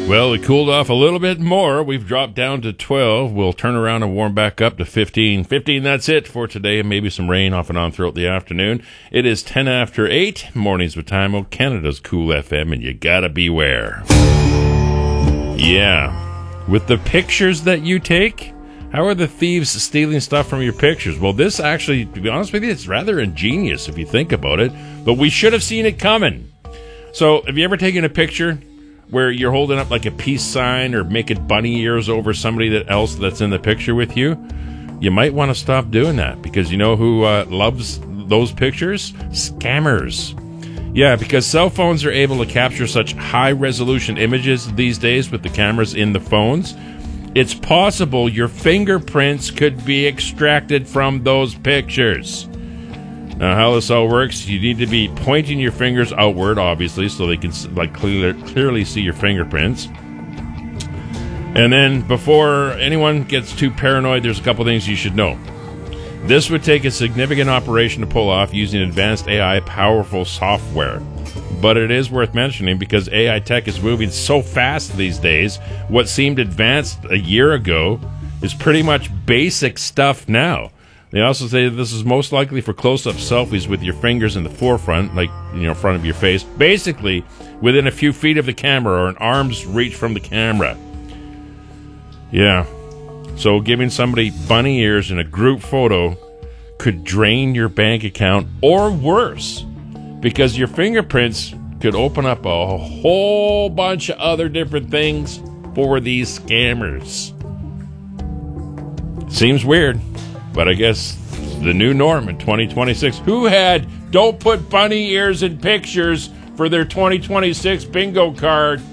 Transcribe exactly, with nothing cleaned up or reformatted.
Well, it cooled off a little bit more. We've dropped down to twelve. We'll turn around and warm back up to fifteen. fifteen, that's it for today. Maybe some rain off and on throughout the afternoon. It is ten after eight. Mornings with Timo, Canada's Cool F M, and you gotta beware. Yeah. With the pictures that you take, how are the thieves stealing stuff from your pictures? Well, this actually, to be honest with you, it's rather ingenious if you think about it, but we should have seen it coming. So, have you ever taken a picture where you're holding up like a peace sign or making bunny ears over somebody that else that's in the picture with you? You might want to stop doing that, because you know who uh, loves those pictures? Scammers. Yeah, because cell phones are able to capture such high-resolution images these days with the cameras in the phones. It's possible your fingerprints could be extracted from those pictures. Now, how this all works, you need to be pointing your fingers outward, obviously, so they can like clear, clearly see your fingerprints. And then, before anyone gets too paranoid, there's a couple things you should know. This would take a significant operation to pull off using advanced A I powerful software. But it is worth mentioning because A I tech is moving so fast these days, what seemed advanced a year ago is pretty much basic stuff now. They also say that this is most likely for close-up selfies with your fingers in the forefront, like, you know, front of your face, basically within a few feet of the camera or an arm's reach from the camera. Yeah. So giving somebody bunny ears in a group photo could drain your bank account, or worse, because your fingerprints could open up a whole bunch of other different things for these scammers. Seems weird, but I guess the new norm in twenty twenty-six. Who had "don't put bunny ears in pictures" for their twenty twenty-six bingo card?